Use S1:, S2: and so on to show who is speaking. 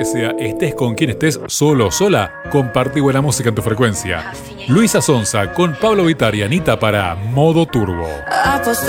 S1: sea, estés con quien estés, solo o sola, compartí buena música en tu frecuencia. Luisa Sonza con Pablo Vittar y Anita para Modo Turbo.